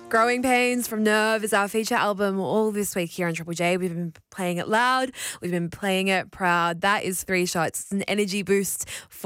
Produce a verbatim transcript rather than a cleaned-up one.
Growing Pains from Nerve is our feature album all this week here on Triple J. We've been playing it loud. We've been playing it proud. That is Three Shots. It's an energy boost for